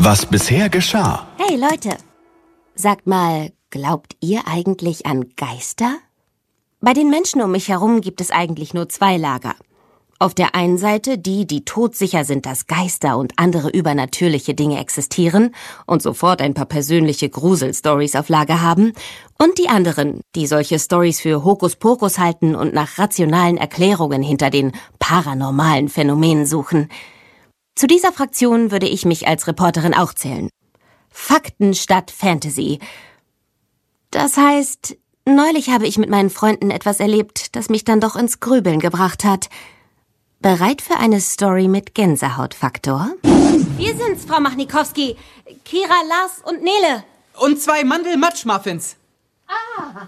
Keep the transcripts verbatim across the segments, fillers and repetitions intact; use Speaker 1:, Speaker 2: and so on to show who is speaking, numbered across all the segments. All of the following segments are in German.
Speaker 1: Was bisher geschah.
Speaker 2: Hey Leute, sagt mal, glaubt ihr eigentlich an Geister? Bei den Menschen um mich herum gibt es eigentlich nur zwei Lager. Auf der einen Seite die, die todsicher sind, dass Geister und andere übernatürliche Dinge existieren und sofort ein paar persönliche Gruselstories auf Lager haben. Und die anderen, die solche Stories für Hokuspokus halten und nach rationalen Erklärungen hinter den paranormalen Phänomenen suchen. Zu dieser Fraktion würde ich mich als Reporterin auch zählen. Fakten statt Fantasy. Das heißt, neulich habe ich mit meinen Freunden etwas erlebt, das mich dann doch ins Grübeln gebracht hat. Bereit für eine Story mit Gänsehautfaktor? Wir sind's, Frau Machnikowski. Kira, Lars und Nele.
Speaker 3: Und zwei Mandel-Matsch-Muffins.
Speaker 4: Ah.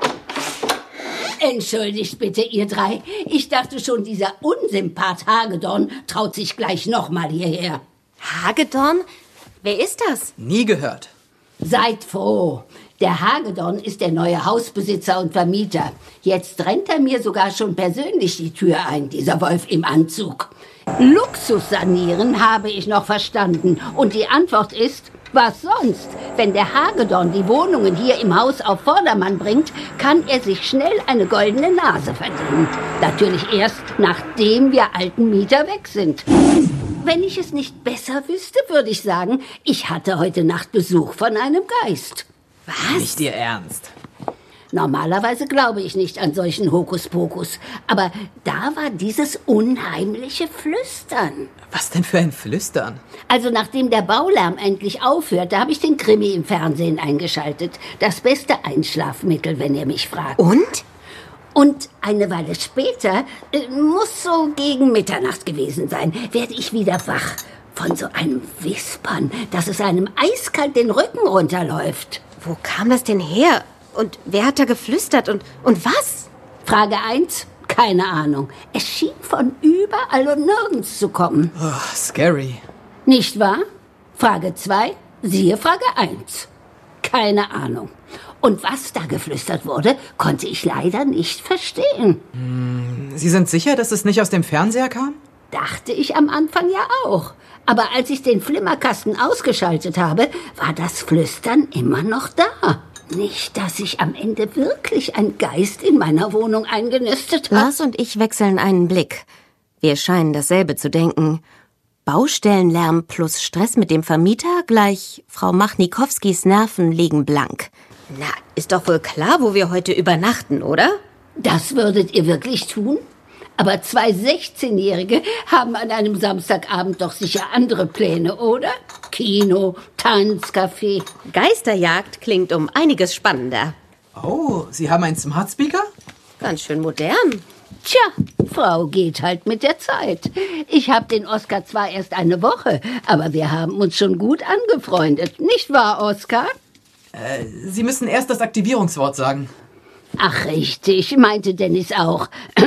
Speaker 4: Entschuldigt bitte, ihr drei. Ich dachte schon, dieser Unsympath Hagedorn traut sich gleich nochmal hierher.
Speaker 2: Hagedorn? Wer ist das?
Speaker 3: Nie gehört.
Speaker 4: Seid froh. Der Hagedorn ist der neue Hausbesitzer und Vermieter. Jetzt rennt er mir sogar schon persönlich die Tür ein, dieser Wolf im Anzug. Luxus sanieren habe ich noch verstanden. Und die Antwort ist, was sonst? Wenn der Hagedorn die Wohnungen hier im Haus auf Vordermann bringt, kann er sich schnell eine goldene Nase verdienen. Natürlich erst, nachdem wir alten Mieter weg sind. Wenn ich es nicht besser wüsste, würde ich sagen, ich hatte heute Nacht Besuch von einem Geist.
Speaker 2: Was?
Speaker 3: Nicht Ihr Ernst.
Speaker 4: Normalerweise glaube ich nicht an solchen Hokuspokus. Aber da war dieses unheimliche Flüstern.
Speaker 3: Was denn für ein Flüstern?
Speaker 4: Also nachdem der Baulärm endlich aufhört, da habe ich den Krimi im Fernsehen eingeschaltet. Das beste Einschlafmittel, wenn ihr mich fragt.
Speaker 2: Und?
Speaker 4: Und eine Weile später, äh, muss so gegen Mitternacht gewesen sein, werde ich wieder wach von so einem Wispern, dass es einem eiskalt den Rücken runterläuft.
Speaker 2: Wo kam das denn her? Und wer hat da geflüstert und, und was?
Speaker 4: Frage eins, keine Ahnung. Es schien von überall und nirgends zu kommen.
Speaker 3: Oh, scary.
Speaker 4: Nicht wahr? Frage zwei, siehe Frage eins. Keine Ahnung. Und was da geflüstert wurde, konnte ich leider nicht verstehen.
Speaker 3: Hm, Sie sind sicher, dass es nicht aus dem Fernseher kam?
Speaker 4: Dachte ich am Anfang ja auch. Aber als ich den Flimmerkasten ausgeschaltet habe, war das Flüstern immer noch da. Nicht, dass sich am Ende wirklich ein Geist in meiner Wohnung eingenistet hat.
Speaker 2: Lars und ich wechseln einen Blick. Wir scheinen dasselbe zu denken. Baustellenlärm plus Stress mit dem Vermieter gleich Frau Machnikowskis Nerven liegen blank. Na, ist doch wohl klar, wo wir heute übernachten, oder?
Speaker 4: Das würdet ihr wirklich tun? Aber zwei sechzehnjährige haben an einem Samstagabend doch sicher andere Pläne, oder? Kino, Tanz, Café.
Speaker 2: Geisterjagd klingt um einiges spannender.
Speaker 3: Oh, Sie haben einen Smart Speaker?
Speaker 2: Ganz schön modern.
Speaker 4: Tja, Frau geht halt mit der Zeit. Ich habe den Oskar zwar erst eine Woche, aber wir haben uns schon gut angefreundet. Nicht wahr, Oskar?
Speaker 3: Äh, Sie müssen erst das Aktivierungswort sagen.
Speaker 4: Ach, richtig, meinte Dennis auch.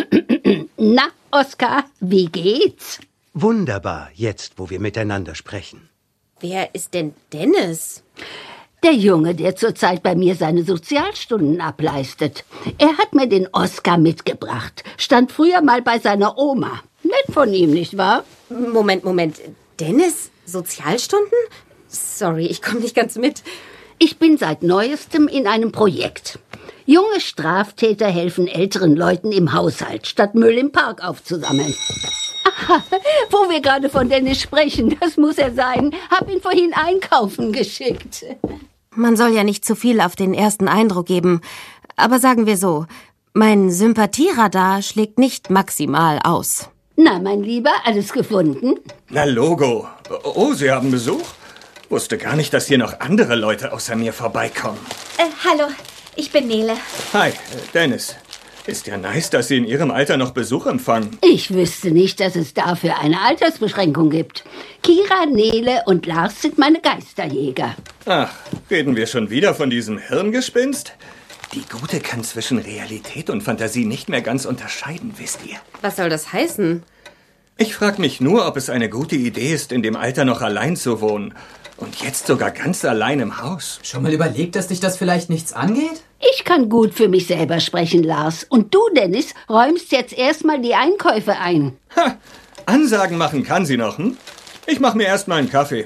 Speaker 4: Na, Oskar, wie geht's?
Speaker 5: Wunderbar, jetzt, wo wir miteinander sprechen.
Speaker 2: Wer ist denn Dennis?
Speaker 4: Der Junge, der zurzeit bei mir seine Sozialstunden ableistet. Er hat mir den Oskar mitgebracht. Stand früher mal bei seiner Oma. Nett von ihm, nicht wahr?
Speaker 2: Moment, Moment. Dennis? Sozialstunden? Sorry, ich komme nicht ganz mit.
Speaker 4: Ich bin seit Neuestem in einem Projekt. Junge Straftäter helfen älteren Leuten im Haushalt, statt Müll im Park aufzusammeln. Aha, wo wir gerade von Dennis sprechen, das muss er sein. Hab ihn vorhin einkaufen geschickt.
Speaker 2: Man soll ja nicht zu viel auf den ersten Eindruck geben. Aber sagen wir so, mein Sympathieradar schlägt nicht maximal aus.
Speaker 4: Na, mein Lieber, alles gefunden?
Speaker 6: Na, Logo. Oh, Sie haben Besuch? Wusste gar nicht, dass hier noch andere Leute außer mir vorbeikommen.
Speaker 7: Äh, hallo, ich bin Nele.
Speaker 6: Hi, äh, Dennis. Ist ja nice, dass Sie in Ihrem Alter noch Besuch empfangen.
Speaker 4: Ich wüsste nicht, dass es dafür eine Altersbeschränkung gibt. Kira, Nele und Lars sind meine Geisterjäger.
Speaker 6: Ach, reden wir schon wieder von diesem Hirngespinst? Die Gute kann zwischen Realität und Fantasie nicht mehr ganz unterscheiden, wisst ihr?
Speaker 2: Was soll das heißen?
Speaker 6: Ich frage mich nur, ob es eine gute Idee ist, in dem Alter noch allein zu wohnen. Und jetzt sogar ganz allein im Haus.
Speaker 3: Schon mal überlegt, dass dich das vielleicht nichts angeht?
Speaker 4: Ich kann gut für mich selber sprechen, Lars. Und du, Dennis, räumst jetzt erstmal die Einkäufe ein.
Speaker 6: Ha! Ansagen machen kann sie noch, hm? Ich mach mir erstmal einen Kaffee.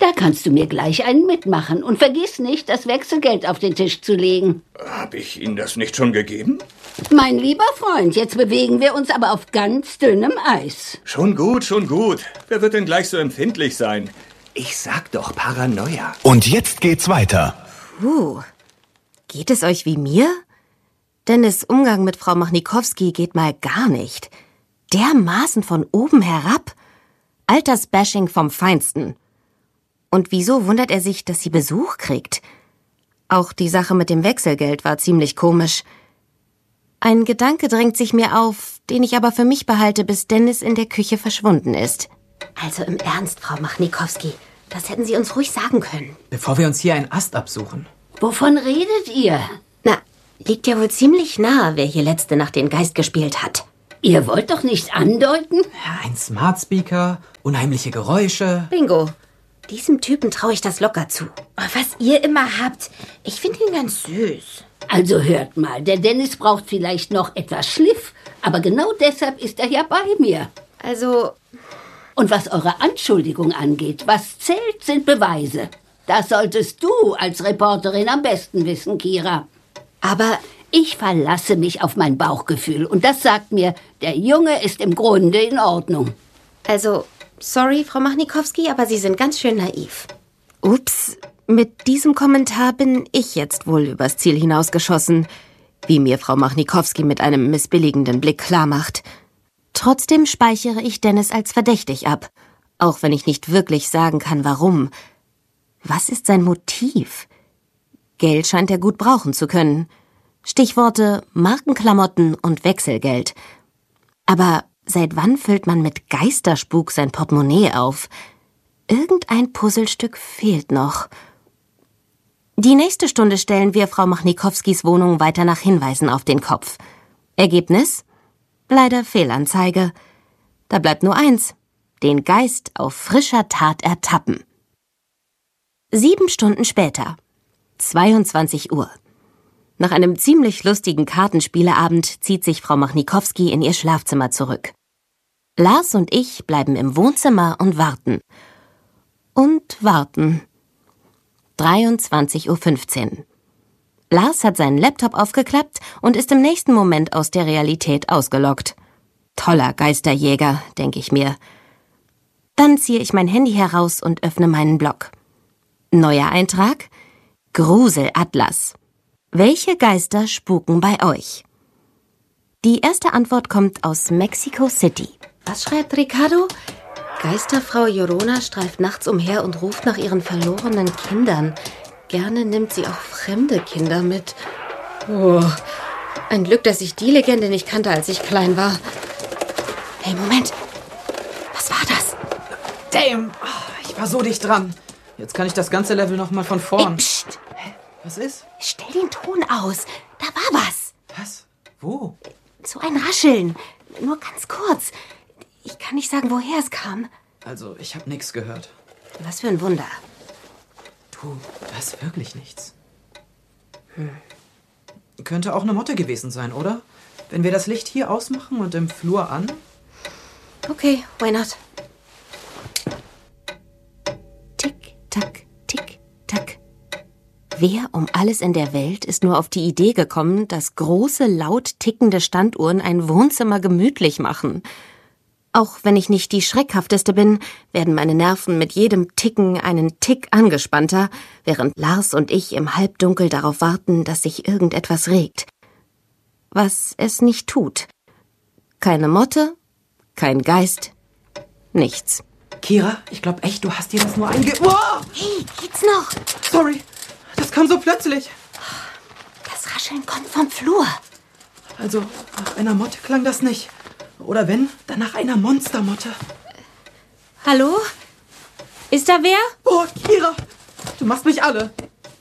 Speaker 4: Da kannst du mir gleich einen mitmachen. Und vergiss nicht, das Wechselgeld auf den Tisch zu legen.
Speaker 6: Habe ich Ihnen das nicht schon gegeben?
Speaker 4: Mein lieber Freund, jetzt bewegen wir uns aber auf ganz dünnem Eis.
Speaker 6: Schon gut, schon gut. Wer wird denn gleich so empfindlich sein? Ich sag doch Paranoia.
Speaker 1: Und jetzt geht's weiter.
Speaker 2: Puh, geht es euch wie mir? Dennis' Umgang mit Frau Machnikowski geht mal gar nicht. Dermaßen von oben herab. Altersbashing vom Feinsten. Und wieso wundert er sich, dass sie Besuch kriegt? Auch die Sache mit dem Wechselgeld war ziemlich komisch. Ein Gedanke drängt sich mir auf, den ich aber für mich behalte, bis Dennis in der Küche verschwunden ist. Also im Ernst, Frau Machnikowski, das hätten Sie uns ruhig sagen können.
Speaker 3: Bevor wir uns hier einen Ast absuchen.
Speaker 4: Wovon redet ihr?
Speaker 2: Na, liegt ja wohl ziemlich nahe, wer hier letzte Nacht den Geist gespielt hat.
Speaker 4: Ihr wollt doch nicht andeuten?
Speaker 3: Ja, ein Smart Speaker, unheimliche Geräusche.
Speaker 2: Bingo. Diesem Typen traue ich das locker zu.
Speaker 7: Oh, was ihr immer habt. Ich finde ihn ganz süß.
Speaker 4: Also hört mal, der Dennis braucht vielleicht noch etwas Schliff, aber genau deshalb ist er ja bei mir.
Speaker 2: Also...
Speaker 4: Und was eure Anschuldigung angeht, was zählt, sind Beweise. Das solltest du als Reporterin am besten wissen, Kira.
Speaker 2: Aber
Speaker 4: ich verlasse mich auf mein Bauchgefühl und das sagt mir, der Junge ist im Grunde in Ordnung.
Speaker 2: Also, sorry, Frau Machnikowski, aber Sie sind ganz schön naiv. Ups, mit diesem Kommentar bin ich jetzt wohl übers Ziel hinausgeschossen, wie mir Frau Machnikowski mit einem missbilligenden Blick klarmacht. Trotzdem speichere ich Dennis als verdächtig ab, auch wenn ich nicht wirklich sagen kann, warum. Was ist sein Motiv? Geld scheint er gut brauchen zu können. Stichworte Markenklamotten und Wechselgeld. Aber seit wann füllt man mit Geisterspuk sein Portemonnaie auf? Irgendein Puzzlestück fehlt noch. Die nächste Stunde stellen wir Frau Machnikowskis Wohnung weiter nach Hinweisen auf den Kopf. Ergebnis? Leider Fehlanzeige. Da bleibt nur eins: den Geist auf frischer Tat ertappen. Sieben Stunden später. zweiundzwanzig Uhr. Nach einem ziemlich lustigen Kartenspieleabend zieht sich Frau Machnikowski in ihr Schlafzimmer zurück. Lars und ich bleiben im Wohnzimmer und warten. Und warten. dreiundzwanzig Uhr fünfzehn. Lars hat seinen Laptop aufgeklappt und ist im nächsten Moment aus der Realität ausgeloggt. Toller Geisterjäger, denke ich mir. Dann ziehe ich mein Handy heraus und öffne meinen Blog. Neuer Eintrag: Gruselatlas. Welche Geister spuken bei euch? Die erste Antwort kommt aus Mexico City. Was schreibt Ricardo? Geisterfrau Llorona streift nachts umher und ruft nach ihren verlorenen Kindern. Gerne nimmt sie auch fremde Kinder mit. Oh, ein Glück, dass ich die Legende nicht kannte, als ich klein war. Hey, Moment. Was war das?
Speaker 3: Damn, ich war so dicht dran. Jetzt kann ich das ganze Level noch mal von vorn.
Speaker 2: Ey, pst.
Speaker 3: Hä? Was ist?
Speaker 2: Stell den Ton aus. Da war was.
Speaker 3: Was? Wo?
Speaker 2: So ein Rascheln. Nur ganz kurz. Ich kann nicht sagen, woher es kam.
Speaker 3: Also, ich habe nichts gehört.
Speaker 2: Was für ein Wunder.
Speaker 3: Du, da ist wirklich nichts. Hm. Könnte auch eine Motte gewesen sein, oder? Wenn wir das Licht hier ausmachen und im Flur an?
Speaker 2: Okay, why not? Tick, tack, tick, tack. Wer um alles in der Welt ist nur auf die Idee gekommen, dass große, laut tickende Standuhren ein Wohnzimmer gemütlich machen? Auch wenn ich nicht die Schreckhafteste bin, werden meine Nerven mit jedem Ticken einen Tick angespannter, während Lars und ich im Halbdunkel darauf warten, dass sich irgendetwas regt. Was es nicht tut. Keine Motte, kein Geist, nichts.
Speaker 3: Kira, ich glaube echt, du hast dir das nur einge... Wow!
Speaker 2: Hey, geht's noch?
Speaker 3: Sorry, das kam so plötzlich.
Speaker 2: Das Rascheln kommt vom Flur.
Speaker 3: Also, nach einer Motte klang das nicht. Oder wenn, dann nach einer Monstermotte.
Speaker 2: Hallo? Ist da wer?
Speaker 3: Oh, Kira, du machst mich alle.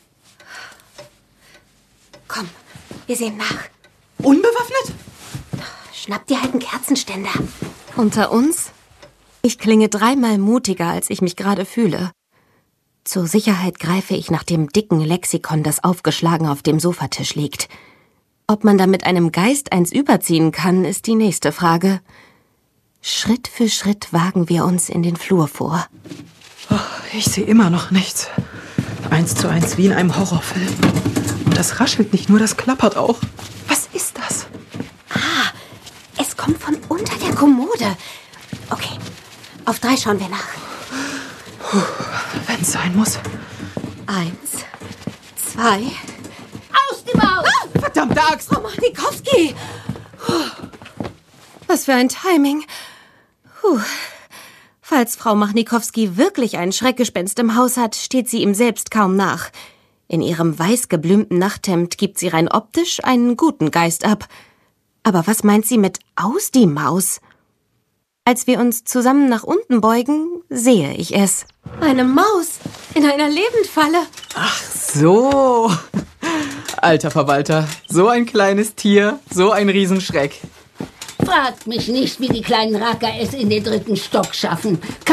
Speaker 2: Komm, wir sehen nach.
Speaker 3: Unbewaffnet?
Speaker 2: Schnapp dir halt einen Kerzenständer. Unter uns? Ich klinge dreimal mutiger, als ich mich gerade fühle. Zur Sicherheit greife ich nach dem dicken Lexikon, das aufgeschlagen auf dem Sofatisch liegt. Ob man damit einem Geist eins überziehen kann, ist die nächste Frage. Schritt für Schritt wagen wir uns in den Flur vor.
Speaker 3: Oh, ich sehe immer noch nichts. Eins zu eins wie in einem Horrorfilm. Und das raschelt nicht nur, das klappert auch. Was ist das?
Speaker 2: Ah, es kommt von unter der Kommode. Okay, auf drei schauen wir nach.
Speaker 3: Wenn es sein muss.
Speaker 2: Eins, zwei...
Speaker 4: Aus die Maus!
Speaker 3: Ah, verdammte Axt!
Speaker 2: Frau Machnikowski! Was für ein Timing. Puh. Falls Frau Machnikowski wirklich ein Schreckgespenst im Haus hat, steht sie ihm selbst kaum nach. In ihrem weiß geblümten Nachthemd gibt sie rein optisch einen guten Geist ab. Aber was meint sie mit aus die Maus? Als wir uns zusammen nach unten beugen, sehe ich es. Eine Maus in einer Lebendfalle.
Speaker 3: Ach so. Alter Verwalter, so ein kleines Tier, so ein Riesenschreck.
Speaker 4: Fragt mich nicht, wie die kleinen Racker es in den dritten Stock schaffen.